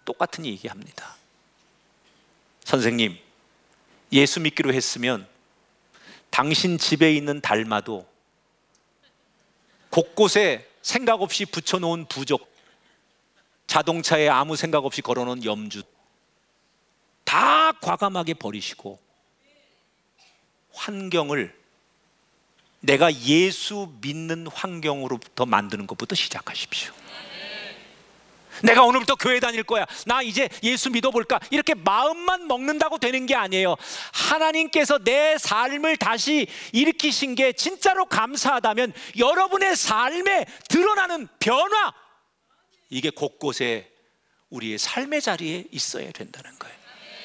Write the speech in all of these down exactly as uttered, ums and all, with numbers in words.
똑같은 얘기합니다. 선생님, 예수 믿기로 했으면 당신 집에 있는 달마도 곳곳에 생각 없이 붙여놓은 부적, 자동차에 아무 생각 없이 걸어놓은 염주 다 과감하게 버리시고 환경을 내가 예수 믿는 환경으로부터 만드는 것부터 시작하십시오. 내가 오늘부터 교회 다닐 거야, 나 이제 예수 믿어볼까, 이렇게 마음만 먹는다고 되는 게 아니에요. 하나님께서 내 삶을 다시 일으키신 게 진짜로 감사하다면 여러분의 삶에 드러나는 변화, 이게 곳곳에 우리의 삶의 자리에 있어야 된다는 거예요.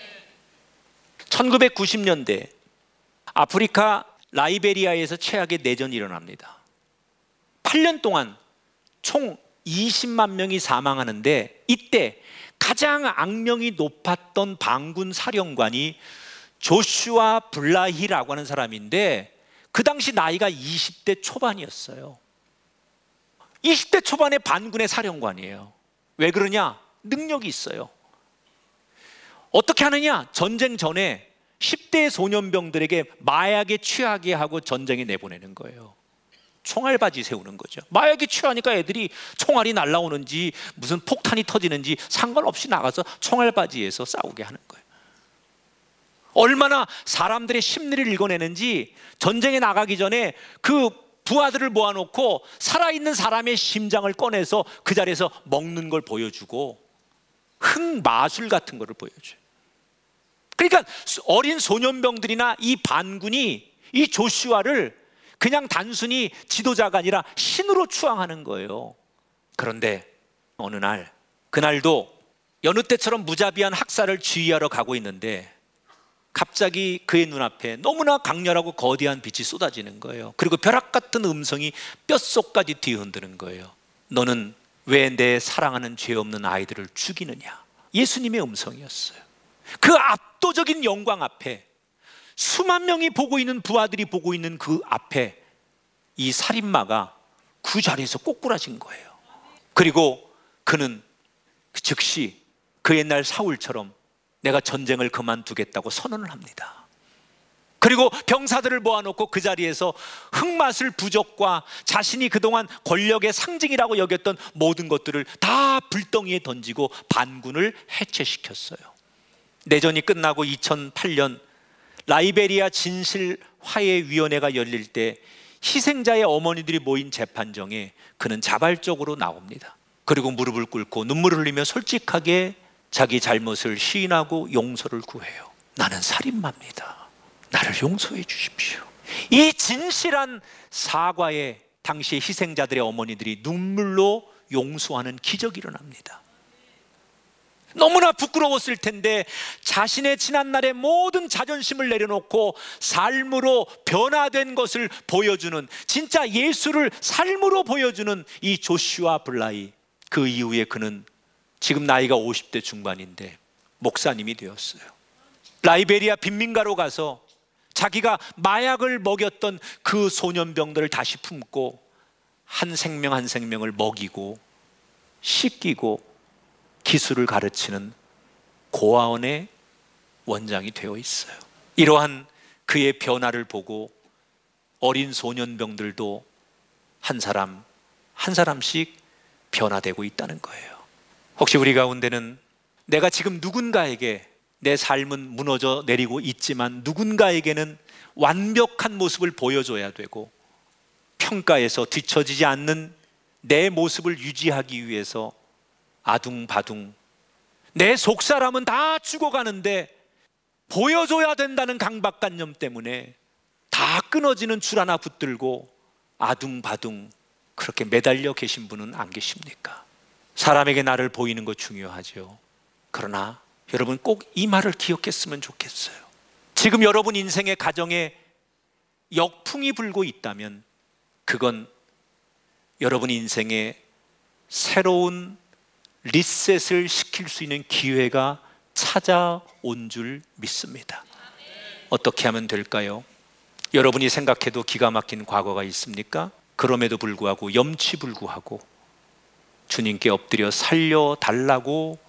천구백구십 년대 아프리카 라이베리아에서 최악의 내전이 일어납니다. 팔 년 동안 총 이십만 명이 사망하는데, 이때 가장 악명이 높았던 반군 사령관이 조슈아 블라히라고 하는 사람인데, 그 당시 나이가 이십 대 초반이었어요. 이십 대 초반의 반군의 사령관이에요. 왜 그러냐? 능력이 있어요. 어떻게 하느냐? 전쟁 전에 십 대 소년병들에게 마약에 취하게 하고 전쟁에 내보내는 거예요. 총알바지 세우는 거죠. 마약에 취하니까 애들이 총알이 날아오는지 무슨 폭탄이 터지는지 상관없이 나가서 총알바지에서 싸우게 하는 거예요. 얼마나 사람들의 심리를 읽어내는지, 전쟁에 나가기 전에 그 부하들을 모아놓고 살아있는 사람의 심장을 꺼내서 그 자리에서 먹는 걸 보여주고 흑마술 같은 거를 보여줘요. 그러니까 어린 소년병들이나 이 반군이 이 조슈아를 그냥 단순히 지도자가 아니라 신으로 추앙하는 거예요. 그런데 어느 날, 그날도 여느 때처럼 무자비한 학살을 지휘하러 가고 있는데 갑자기 그의 눈앞에 너무나 강렬하고 거대한 빛이 쏟아지는 거예요. 그리고 벼락 같은 음성이 뼛속까지 뒤흔드는 거예요. 너는 왜 내 사랑하는 죄 없는 아이들을 죽이느냐? 예수님의 음성이었어요. 그 압도적인 영광 앞에, 수만 명이 보고 있는 부하들이 보고 있는 그 앞에 이 살인마가 그 자리에서 꼬꾸라진 거예요. 그리고 그는 즉시 그 옛날 사울처럼 내가 전쟁을 그만두겠다고 선언을 합니다. 그리고 병사들을 모아놓고 그 자리에서 흑마술 부적과 자신이 그동안 권력의 상징이라고 여겼던 모든 것들을 다 불덩이에 던지고 반군을 해체시켰어요. 내전이 끝나고 이천팔 년 라이베리아 진실화해위원회가 열릴 때 희생자의 어머니들이 모인 재판정에 그는 자발적으로 나옵니다. 그리고 무릎을 꿇고 눈물을 흘리며 솔직하게 자기 잘못을 시인하고 용서를 구해요. 나는 살인마입니다. 나를 용서해 주십시오. 이 진실한 사과에 당시의 희생자들의 어머니들이 눈물로 용서하는 기적이 일어납니다. 너무나 부끄러웠을 텐데 자신의 지난날의 모든 자존심을 내려놓고 삶으로 변화된 것을 보여주는, 진짜 예수를 삶으로 보여주는 이 조슈아 블라이, 그 이후에 그는 지금 나이가 오십 대 중반인데 목사님이 되었어요. 라이베리아 빈민가로 가서 자기가 마약을 먹였던 그 소년병들을 다시 품고 한 생명 한 생명을 먹이고 씻기고 기술을 가르치는 고아원의 원장이 되어 있어요. 이러한 그의 변화를 보고 어린 소년병들도 한 사람 한 사람씩 변화되고 있다는 거예요. 혹시 우리 가운데는 내가 지금 누군가에게 내 삶은 무너져 내리고 있지만 누군가에게는 완벽한 모습을 보여줘야 되고 평가에서 뒤처지지 않는 내 모습을 유지하기 위해서 아둥바둥 내 속사람은 다 죽어가는데 보여줘야 된다는 강박관념 때문에 다 끊어지는 줄 하나 붙들고 아둥바둥 그렇게 매달려 계신 분은 안 계십니까? 사람에게 나를 보이는 거 중요하죠. 그러나 여러분 꼭 이 말을 기억했으면 좋겠어요. 지금 여러분 인생의 가정에 역풍이 불고 있다면 그건 여러분 인생에 새로운 리셋을 시킬 수 있는 기회가 찾아온 줄 믿습니다. 어떻게 하면 될까요? 여러분이 생각해도 기가 막힌 과거가 있습니까? 그럼에도 불구하고 염치불구하고 주님께 엎드려 살려달라고